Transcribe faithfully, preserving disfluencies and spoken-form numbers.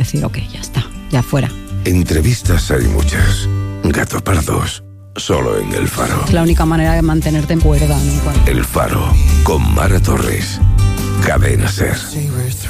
decir, ok, ya está, ya fuera. Entrevistas hay muchas. Gato Pardos, solo en El Faro. Es la única manera de mantenerte en cuerda, ¿no? Cuando... El Faro, con Mara Torres. Cadena Ser.